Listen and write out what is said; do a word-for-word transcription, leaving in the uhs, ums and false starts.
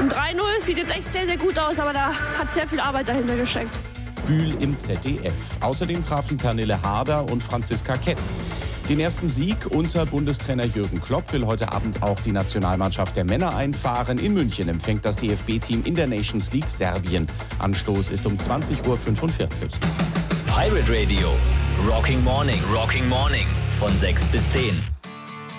Ein drei null sieht jetzt echt sehr, sehr gut aus, aber da hat sehr viel Arbeit dahinter gesteckt. Bühl im Z D F. Außerdem trafen Pernille Harder und Franziska Kett. Den ersten Sieg unter Bundestrainer Jürgen Klopp will heute Abend auch die Nationalmannschaft der Männer einfahren. In München empfängt das D F B-Team in der Nations League Serbien. Anstoß ist um zwanzig Uhr fünfundvierzig. Pirate Radio, Rocking Morning, Rocking Morning von sechs bis zehn.